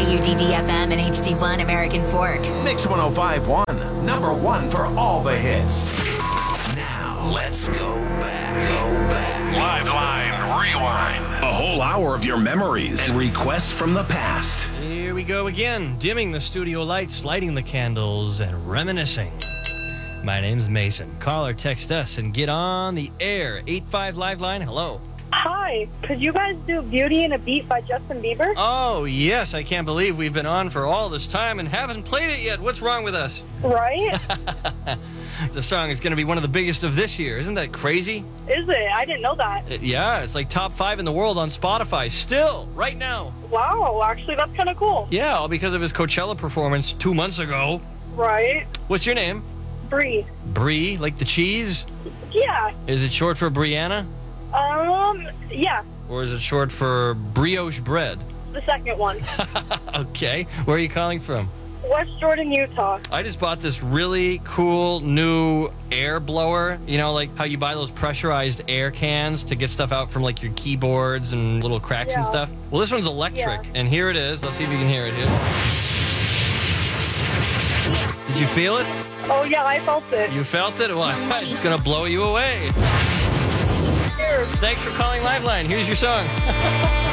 WDDFM and HD1 American Fork. Mix 105.1, number one for all the hits. Now, let's go back. Live Line Rewind. A whole hour of your memories and requests from the past. Here we go again, dimming the studio lights, lighting the candles, and reminiscing. My name's Mason. Call or text us and get on the air. 85 Live Line, hello. Hi, could you guys do Beauty and a Beat by Justin Bieber? Oh, yes, I can't believe we've been on for all this time and haven't played it yet. What's wrong with us? Right? The song is going to be one of the biggest of this year. Isn't that crazy? Is it? I didn't know that. Yeah, it's like top 5 in the world on Spotify. Still, right now. Wow, actually, that's kind of cool. Yeah, all because of his Coachella performance 2 months ago. Right? What's your name? Brie. Brie, like the cheese? Yeah. Is it short for Brianna? Yeah. Or is it short for brioche bread? The second one. Okay. Where are you calling from? West Jordan, Utah. I just bought this really cool new air blower. You know, like how you buy those pressurized air cans to get stuff out from like your keyboards and little cracks and Yeah. stuff. Well, this one's electric. Yeah. And here it is. Let's see if you can hear it here. Did you feel it? Oh, yeah, I felt it. You felt it? Well, it's going to blow you away. Here. Thanks for calling Liveline. Here's your song.